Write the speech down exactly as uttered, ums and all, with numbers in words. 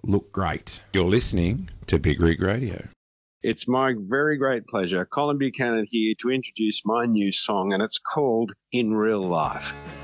look great. You're listening to Big Rig Radio. It's my very great pleasure, Colin Buchanan here, to introduce my new song, and it's called In Real Life.